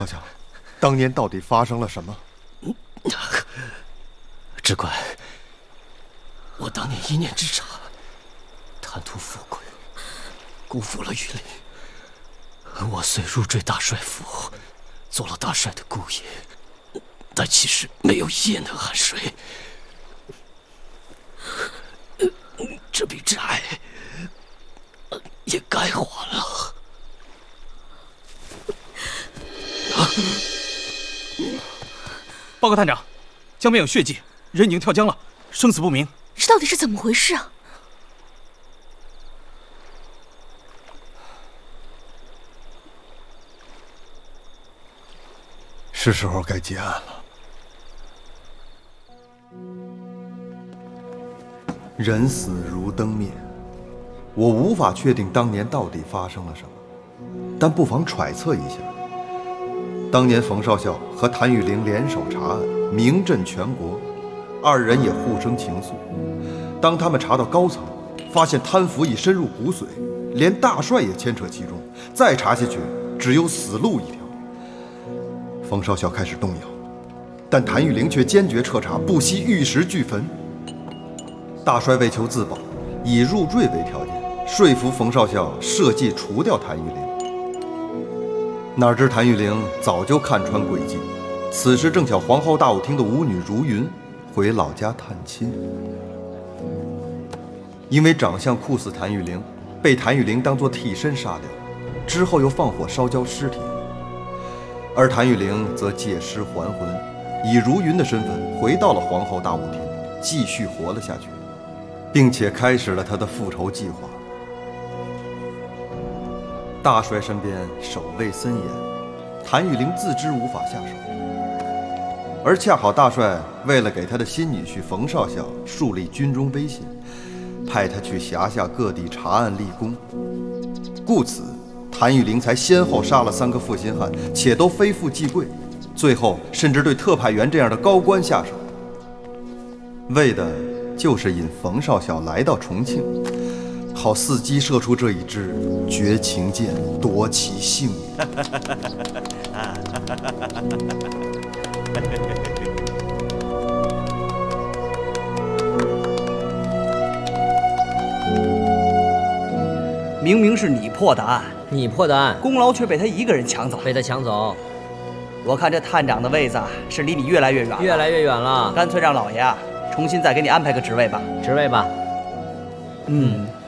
少校，当年到底发生了什么？ 只怪我当年一念之差，贪图富贵，辜负了御林。我虽入赘大帅府，做了大帅的姑爷，但其实没有一夜能酣睡。这笔债也该还了。 报告探长，江边有血迹，人已经跳江了，生死不明。 这到底是怎么回事啊？ 是时候该结案了。人死如灯灭，我无法确定当年到底发生了什么，但不妨揣测一下。当年冯少校和谭玉玲联手查案，名震全国，二人也互生情愫。当他们查到高层，发现贪腐已深入骨髓，连大帅也牵扯其中，再查下去只有死路一条。冯少校开始动摇，但谭玉玲却坚决彻查，不惜玉石俱焚。大帅为求自保，以入赘为条件，说服冯少校设计除掉谭玉玲。哪知谭玉玲早就看穿诡计，此时正巧皇后大舞厅的舞女如云回老家探亲。因为长相酷似谭玉玲，被谭玉玲当作替身杀掉，之后又放火烧焦尸体。而谭玉玲则借尸还魂，以如云的身份回到了皇后大舞厅，继续活了下去，并且开始了他的复仇计划。大帅身边守卫森严，谭玉玲自知无法下手，而恰好大帅为了给他的新女婿冯少校树立军中威信，派他去辖下各地查案立功，故此谭玉玲才先后杀了3个负心汉，且都非富即贵，最后甚至对特派员这样的高官下手，为的就是引冯少校来到重庆，好伺机射出这一支绝情箭，夺其性命。 明明是你破的案， 你破的案， 功劳却被他一个人抢走。 被他抢走， 我看这探长的位子是离你越来越远了， 越来越远了。 干脆让老爷重新再给你安排个职位吧。 职位吧。 嗯。